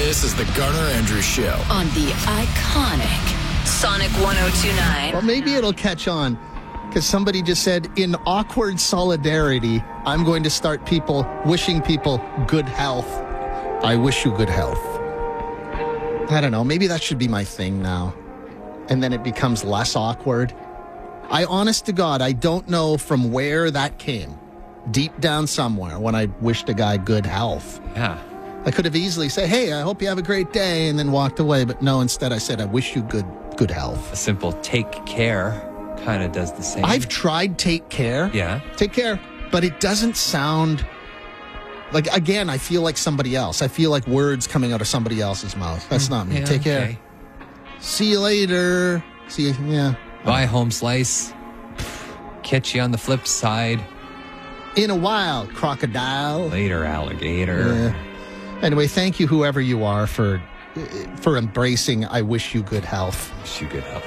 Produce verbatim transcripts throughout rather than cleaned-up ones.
This is the Garner Andrews Show on the iconic Sonic one oh two point nine. Well, maybe it'll catch on because somebody just said, in awkward solidarity, I'm going to start people wishing people good health. I wish you good health. I don't know. Maybe that should be my thing now. And then it becomes less awkward. I, honest to God, I don't know from where that came. Deep down somewhere when I wished a guy good health. Yeah. I could have easily said, hey, I hope you have a great day, and then walked away. But no, instead I said, I wish you good good health. A simple take care kind of does the same. I've tried take care. Yeah. Take care. But it doesn't sound like, again, I feel like somebody else. I feel like words coming out of somebody else's mouth. That's not me. Yeah, take care. okay. See you later. See you. Yeah. Bye, home slice. Catch you on the flip side. In a while, crocodile. Later, alligator. Yeah. Anyway, thank you, whoever you are, for for embracing I wish you good health. Wish you good health.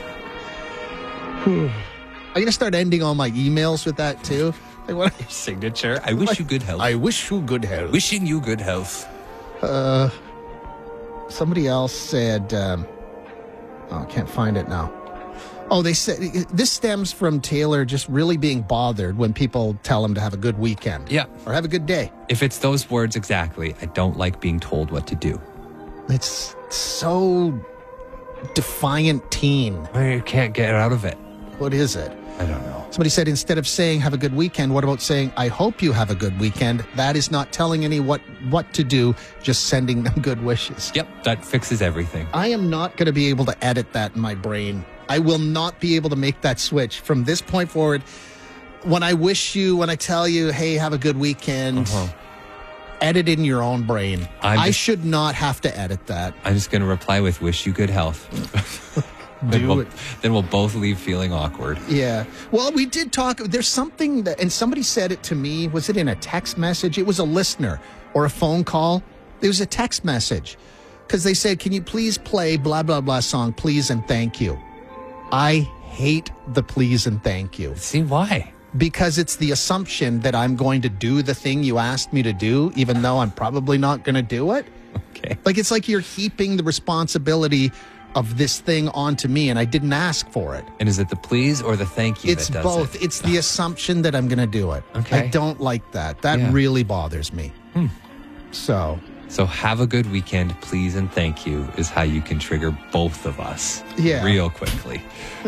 I'm going to start ending all my emails with that, too. Like what? Your signature. I wish you good health. I wish you good health. Wishing you good health. Uh, somebody else said, um, oh, I can't find it now. Oh, they said this stems from Taylor just really being bothered when people tell him to have a good weekend. Yeah. Or have a good day. If it's those words exactly, I don't like being told what to do. It's so defiant teen. You can't get out of it. What is it? I don't know. Somebody said instead of saying have a good weekend, what about saying I hope you have a good weekend? That is not telling any what, what to do, just sending them good wishes. Yep, that fixes everything. I am not going to be able to edit that in my brain. I will not be able to make that switch from this point forward. When I wish you, when I tell you, hey, have a good weekend, uh-huh. edit in your own brain. I'm I just, should not have to edit that. I'm just going to reply with wish you good health. Do then we'll, it. Then we'll both leave feeling awkward. Yeah. Well, we did talk. There's something that, and somebody said it to me. Was it in a text message? It was a listener or a phone call. It was a text message because they said, can you please play blah, blah, blah song, please and thank you. I hate the please and thank you. See, why? Because it's the assumption that I'm going to do the thing you asked me to do, even though I'm probably not going to do it. Okay. Like, it's like you're heaping the responsibility of this thing onto me, and I didn't ask for it. And is it the please or the thank you It's that does both. it? It's the assumption that I'm going to do it. Okay. I don't like that. That Yeah. really bothers me. Hmm. So... So have a good weekend, please, and thank you is how you can trigger both of us Yeah. real quickly.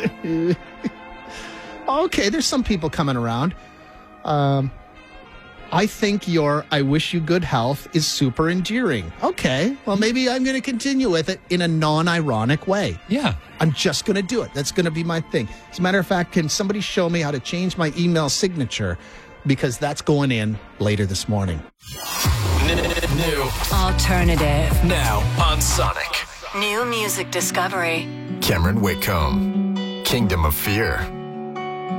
Okay, there's some people coming around. Um, I think your I wish you good health is super endearing. Okay, well, maybe I'm going to continue with it in a non-ironic way. Yeah. I'm just going to do it. That's going to be my thing. As a matter of fact, can somebody show me how to change my email signature? Because that's going in later this morning. New Alternative. now on Sonic. New music discovery. Cameron Whitcomb, Kingdom of Fear.